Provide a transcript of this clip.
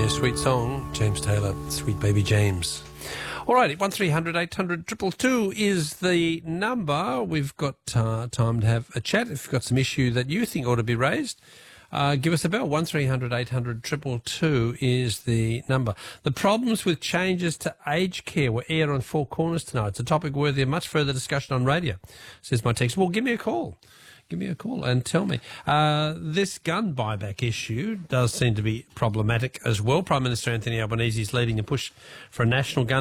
sweet song. James Taylor, Sweet Baby James. All right, 1300 800 222 is the number. We've got time to have a chat. If you've got some issue that you think ought to be raised, give us a bell. 1300 800 222 is the number. The problems with changes to aged care were aired on Four Corners tonight. It's a topic worthy of much further discussion on radio, says my text. Well, give me a call. Give me a call and tell me. This gun buyback issue does seem to be problematic as well. Prime Minister Anthony Albanese is leading a push for a national gun